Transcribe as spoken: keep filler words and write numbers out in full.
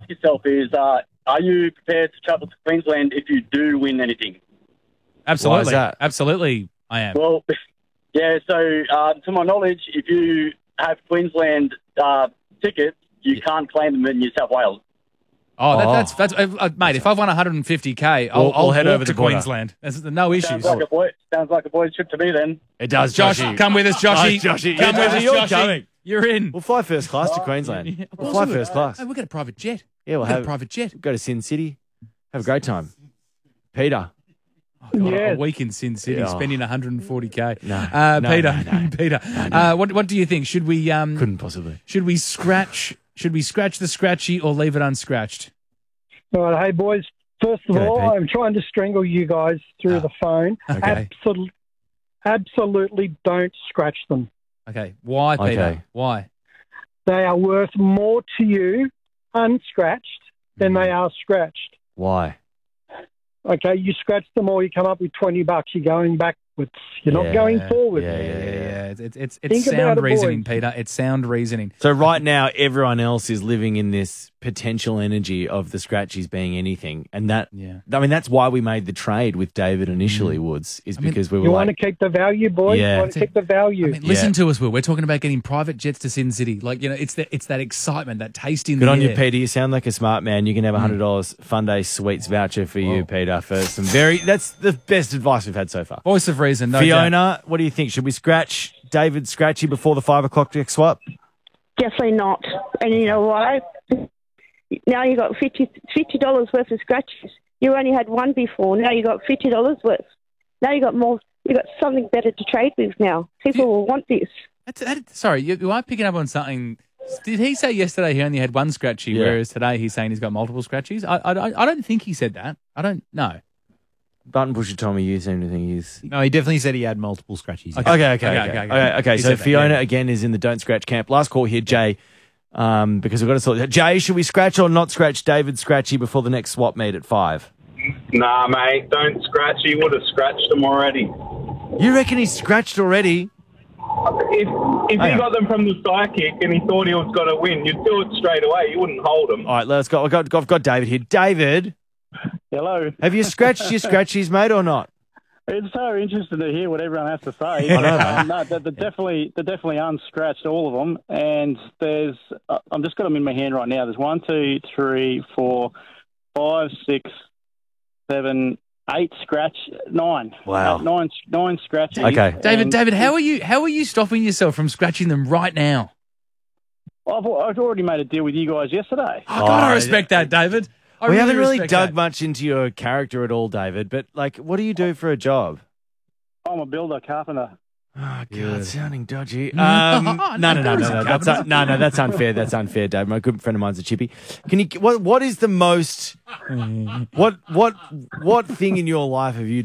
ask yourself is, uh, are you prepared to travel to Queensland if you do win anything? Absolutely. Why is that? Absolutely, I am. Well, yeah, so uh, to my knowledge, if you have Queensland uh, tickets, you yeah. can't claim them in New South Wales. Oh, that, oh. that's that's uh, uh, mate. If I've won one hundred fifty K, I'll, we'll, I'll we'll head walk over to the border. Queensland. There's no issues. Sounds like a boy. Sounds like a boys' trip to me then. It does, Josh. Joshy. Come with us, Joshy. Oh, Joshy. Come with us, You're Joshy. going. You're in. We'll fly first class to Queensland. Yeah. We'll fly first class. Hey, we'll get a private jet. Yeah, we'll, we'll have get a private jet. Go to Sin City. Have a great time. Peter. Oh, God, yes. A week in Sin City, Yeah. spending one hundred forty K. No, uh, no, Peter, no, no. Peter. No, no. Uh, what what do you think? Should we um? Couldn't possibly. Should we scratch? Should we scratch the scratchy or leave it unscratched? All right, hey, boys. First of G'day, all, Pete. I'm trying to strangle you guys through Oh. the phone. Okay. Absolutely, absolutely don't scratch them. Okay. Why, Peter? Okay. Why? They are worth more to you unscratched than they are scratched. Why? Okay, you scratch them all, you come up with twenty bucks. You're going backwards. You're Yeah, not going forward. yeah, Yeah, yeah, yeah. It's it's it's, it's Think about sound it, reasoning, boys. Peter. It's sound reasoning. So right now, everyone else is living in this potential energy of the scratchies being anything, and that. Yeah. I mean, that's why we made the trade with David initially. Woods is I mean, because we were You like, want to keep the value, boys? Yeah. You want to keep the value? I mean, listen Yeah. to us, Will. We're talking about getting private jets to Sin City. Like, you know, it's that it's that excitement, that taste in good the on air. you, Peter. You sound like a smart man. You can have a hundred dollars Fun Day Sweets voucher for you, Whoa. Peter. For some very, that's the best advice we've had so far. Voice of reason, no doubt. Fiona, what do you think? Should we scratch David Scratchy before the five o'clock check swap? Definitely not. And you know why? Now you got fifty dollars worth of scratches. You only had one before. Now you got fifty dollars worth. Now you got more. You got something better to trade with now. People will want this. That's, that, sorry, you, you are picking up on something. Did he say yesterday he only had one scratchy, Yeah. whereas today he's saying he's got multiple scratchies? I, I, I don't think he said that. I don't know. Button pusher Tommy, you seem to think he's. No, he definitely said he had multiple scratchies. Okay, okay, okay. Okay, Okay, okay, okay. okay. He So said that, Fiona yeah. again is in the don't scratch camp. Last call here, Jay, um, because we've got to sort. Jay, should we scratch or not scratch David Scratchy before the next swap meet at five? Nah, mate, don't scratch. He would have scratched them already. You reckon he's scratched already? If if Hang he on. got them from the psychic and he thought he was going to win, you'd do it straight away. You wouldn't hold him. All right, let's go. I've got, I've got David here. David, Hello. have you scratched your scratchies, mate, or not? It's so interesting to hear what everyone has to say. I know, mate. Um, no, they're, they're definitely they're definitely unscratched, all of them. And there's uh, I'm just got them in my hand right now. There's one, two, three, four, five, six, seven, eight scratch, nine. Wow. Uh, nine nine scratches. Okay. David, And David, how are you? How are you stopping yourself from scratching them right now? I've, I've already made a deal with you guys yesterday. Oh, God, I Oh, respect that, David. I we haven't really respect dug that. much into your character at all, David. But like, what do you do for a job? I'm a builder, carpenter. Oh God, Good. sounding dodgy. No, Um, no, no, no, no, no, there's no, a that's cabinet. un- no, no, that's unfair. That's unfair, Dave. My good friend of mine's a chippy. Can you? What? What is the most? What? What? What thing in your life have you